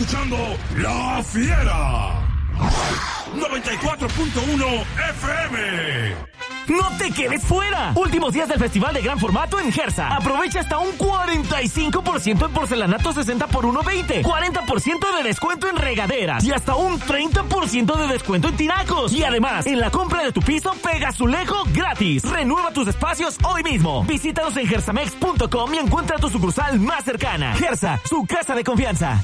escuchando La Fiera 94.1 FM. ¡No te quedes fuera! Últimos días del Festival de Gran Formato en Gersa. Aprovecha hasta un 45% en porcelanato 60 por 1.20, 40% de descuento en regaderas y hasta un 30% de descuento en tinacos. Y además, en la compra de tu piso, pega azulejo gratis. Renueva tus espacios hoy mismo. Visítanos en gersamex.com y encuentra tu sucursal más cercana. Gersa, su casa de confianza.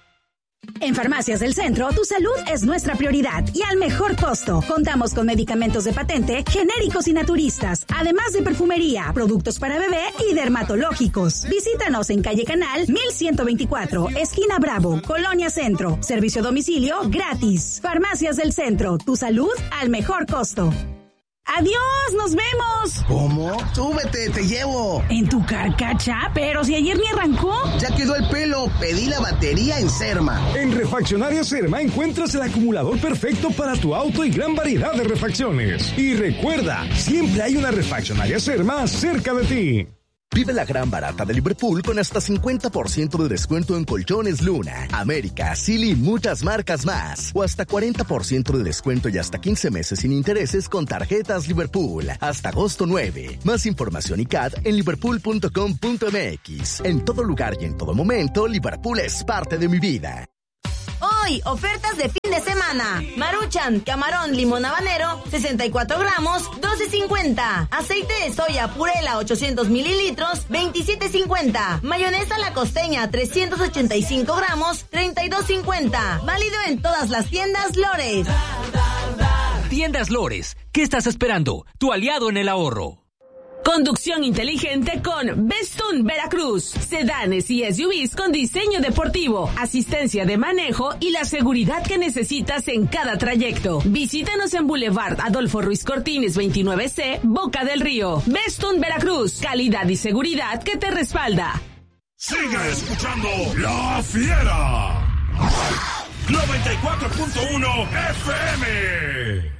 En Farmacias del Centro, tu salud es nuestra prioridad y al mejor costo. Contamos con medicamentos de patente, genéricos y naturistas, además de perfumería, productos para bebé y dermatológicos. Visítanos en calle Canal 1124, esquina Bravo, Colonia Centro. Servicio a domicilio gratis. Farmacias del Centro, tu salud al mejor costo. ¡Adiós! ¡Nos vemos! ¿Cómo? ¡Súbete, te llevo! ¿En tu carcacha? Pero si ayer ni arrancó. Ya quedó el pelo, pedí la batería en Serma. En Refaccionaria Serma encuentras el acumulador perfecto para tu auto y gran variedad de refacciones. Y recuerda, siempre hay una Refaccionaria Serma cerca de ti. Vive la gran barata de Liverpool con hasta 50% de descuento en colchones Luna, América, Silly y muchas marcas más. O hasta 40% de descuento y hasta 15 meses sin intereses con tarjetas Liverpool. Hasta agosto 9. Más información y CAD en liverpool.com.mx. En todo lugar y en todo momento, Liverpool es parte de mi vida. Hoy, ofertas de fin de semana. Maruchan, camarón, limón habanero, 64 gramos, 12.50. Aceite de soya Purela, 800 mililitros, 27.50. Mayonesa La Costeña, 385 gramos, 32.50. Válido en todas las tiendas Lores. Tiendas Lores, ¿qué estás esperando? Tu aliado en el ahorro. Conducción inteligente con Bestun Veracruz. Sedanes y SUVs con diseño deportivo, asistencia de manejo y la seguridad que necesitas en cada trayecto. Visítanos en Boulevard Adolfo Ruiz Cortines 29C, Boca del Río. Bestun Veracruz, calidad y seguridad que te respalda. Sigue escuchando La Fiera 94.1 FM.